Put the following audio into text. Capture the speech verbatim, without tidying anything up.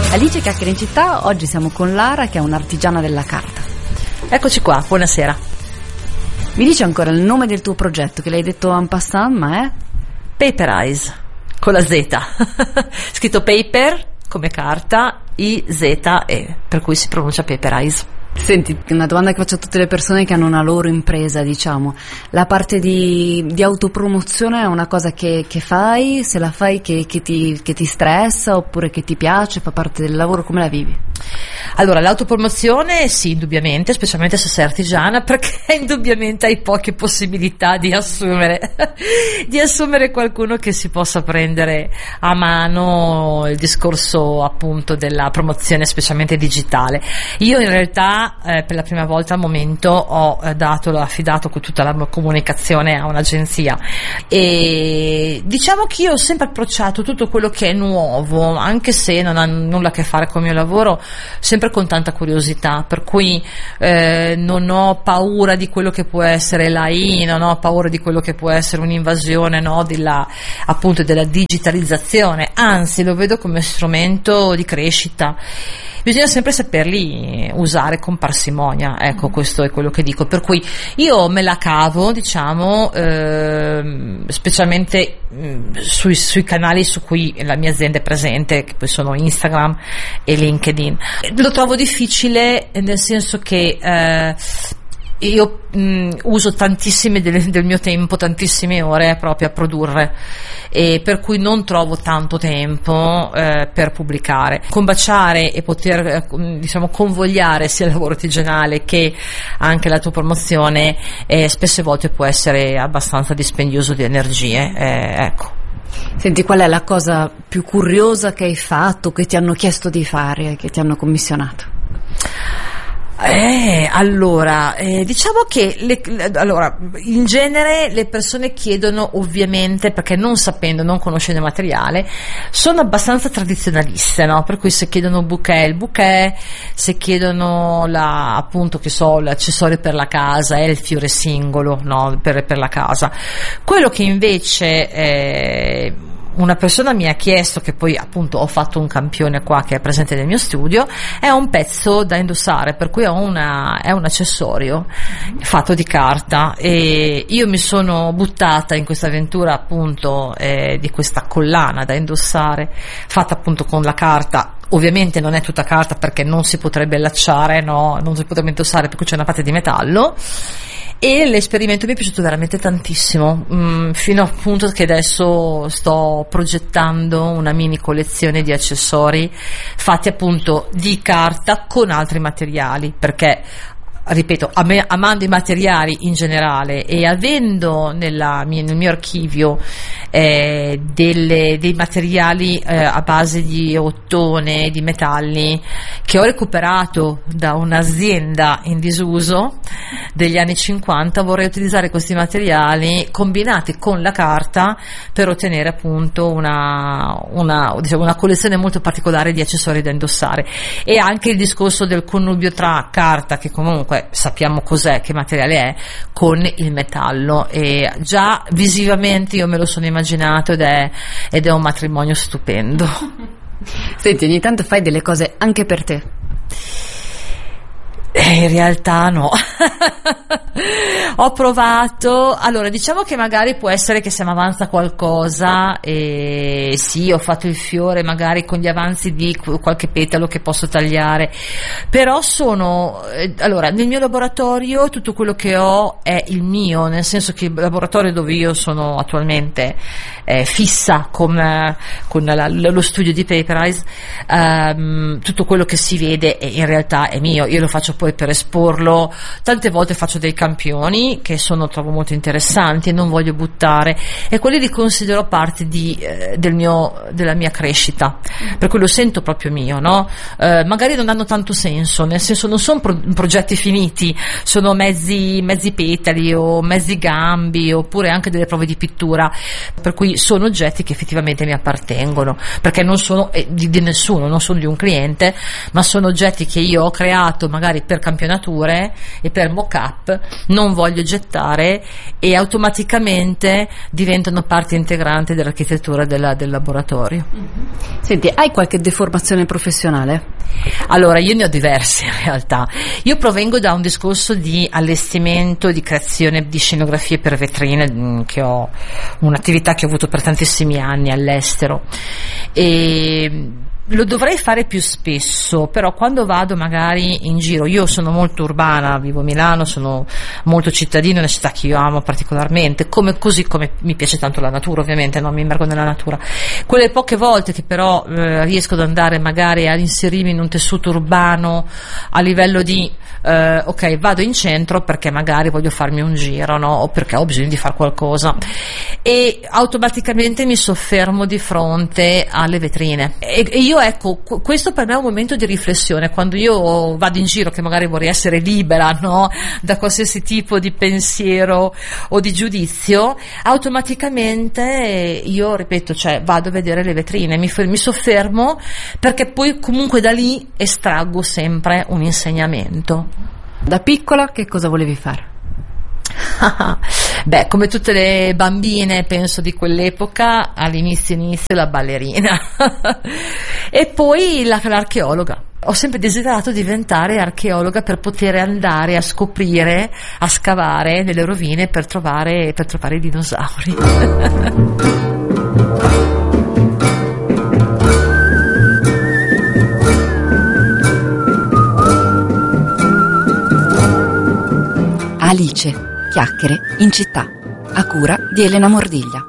Alice Chiacchiere in città, oggi siamo con Lara che è un'artigiana della carta. Eccoci qua, buonasera. Mi dici ancora il nome del tuo progetto, che l'hai detto en passant, ma è? Paperize, con la Z, scritto paper come carta, I Z E, per cui si pronuncia Paperize. Senti, una domanda che faccio a tutte le persone che hanno una loro impresa, diciamo, la parte di, di autopromozione è una cosa che, che fai, se la fai che, che, ti, che ti stressa oppure che ti piace, fa parte del lavoro, come la vivi? Allora, l'autopromozione sì, indubbiamente, specialmente se sei artigiana, perché indubbiamente hai poche possibilità di assumere di assumere qualcuno che si possa prendere a mano il discorso appunto della promozione, specialmente digitale. Io in realtà eh, per la prima volta al momento ho eh, dato, l'ho affidato con tutta la comunicazione a un'agenzia, e diciamo che io ho sempre approcciato tutto quello che è nuovo, anche se non ha nulla a che fare con il mio lavoro, sempre con tanta curiosità, per cui eh, non ho paura di quello che può essere l'A I, non ho paura di quello che può essere un'invasione, no, della, appunto della digitalizzazione, anzi lo vedo come strumento di crescita. Bisogna sempre saperli usare con parsimonia, ecco, questo è quello che dico, per cui io me la cavo, diciamo, eh, specialmente mh, sui, sui canali su cui la mia azienda è presente, che poi sono Instagram e LinkedIn. Lo trovo difficile nel senso che eh, io mh, uso tantissime del, del mio tempo, tantissime ore proprio a produrre, e per cui non trovo tanto tempo eh, per pubblicare. Combaciare e poter eh, diciamo convogliare sia il lavoro artigianale che anche la tua promozione eh, spesse volte può essere abbastanza dispendioso di energie, eh, ecco. Senti, qual è la cosa più curiosa che hai fatto, che ti hanno chiesto di fare, che ti hanno commissionato? Eh, allora, eh, diciamo che le, le, allora, in genere le persone chiedono, ovviamente, perché non sapendo, non conoscendo il materiale, sono abbastanza tradizionaliste, no? Per cui se chiedono bouquet, il bouquet, se chiedono la, appunto, che so, l'accessorio per la casa, è il fiore singolo, no? Per, per la casa. Quello che invece eh, una persona mi ha chiesto, che poi appunto ho fatto un campione qua che è presente nel mio studio, è un pezzo da indossare, per cui è, una, è un accessorio fatto di carta, e io mi sono buttata in questa avventura appunto eh, di questa collana da indossare fatta appunto con la carta. Ovviamente non è tutta carta perché non si potrebbe allacciare, no? Non si potrebbe indossare perché c'è una parte di metallo, e l'esperimento mi è piaciuto veramente tantissimo, mm, fino al punto che adesso sto progettando una mini collezione di accessori fatti appunto di carta con altri materiali, perché ripeto, amando i materiali in generale e avendo nella mia, nel mio archivio eh, delle, dei materiali eh, a base di ottone, di metalli che ho recuperato da un'azienda in disuso degli anni cinquanta, vorrei utilizzare questi materiali combinati con la carta per ottenere appunto una, una, diciamo, una collezione molto particolare di accessori da indossare. E anche il discorso del connubio tra carta, che comunque sappiamo cos'è, che materiale è, con il metallo, e già visivamente io me lo sono immaginato ed è, ed è un matrimonio stupendo. Senti, ogni tanto fai delle cose anche per te? Eh, in realtà no. Ho provato, allora diciamo che magari può essere che se mi avanza qualcosa, e sì, ho fatto il fiore magari con gli avanzi di qualche petalo che posso tagliare, però sono eh, allora nel mio laboratorio tutto quello che ho è il mio, nel senso che il laboratorio dove io sono attualmente eh, fissa con, eh, con la, lo studio di Paperize, ehm, tutto quello che si vede è, in realtà è mio, io lo faccio poi per esporlo. Tante volte faccio dei campioni che sono, trovo molto interessanti e non voglio buttare, e quelli li considero parte di, eh, del mio, della mia crescita, per cui lo sento proprio mio, no? Eh, magari non hanno tanto senso, nel senso non sono pro- progetti finiti, sono mezzi, mezzi petali o mezzi gambi, oppure anche delle prove di pittura, per cui sono oggetti che effettivamente mi appartengono, perché non sono eh, di, di nessuno, non sono di un cliente, ma sono oggetti che io ho creato magari per campionature e per mock-up scrap, non voglio gettare, e automaticamente diventano parte integrante dell'architettura della, del laboratorio. Senti, hai qualche deformazione professionale? Allora, io ne ho diverse in realtà. Io provengo da un discorso di allestimento, di creazione di scenografie per vetrine, che ho un'attività che ho avuto per tantissimi anni all'estero, e lo dovrei fare più spesso, però quando vado magari in giro, io sono molto urbana, vivo a Milano, sono molto cittadina, una città che io amo particolarmente, come, così come mi piace tanto la natura, ovviamente, no? Mi immergo nella natura. Quelle poche volte che però eh, riesco ad andare magari ad inserirmi in un tessuto urbano a livello di eh, ok, vado in centro perché magari voglio farmi un giro, no? O perché ho bisogno di fare qualcosa, e automaticamente mi soffermo di fronte alle vetrine, e, e io ecco, questo per me è un momento di riflessione. Quando io vado in giro, che magari vorrei essere libera, no, da qualsiasi tipo di pensiero o di giudizio, automaticamente io, ripeto, cioè vado a vedere le vetrine, mi, mi soffermo, perché poi comunque da lì estraggo sempre un insegnamento. Da piccola che cosa volevi fare? Beh, come tutte le bambine, penso, di quell'epoca, all'inizio inizio la ballerina e poi la, l'archeologa. Ho sempre desiderato diventare archeologa per poter andare a scoprire, a scavare nelle rovine per trovare, per trovare i dinosauri. Alice, chiacchiere in città, a cura di Elena Mordiglia.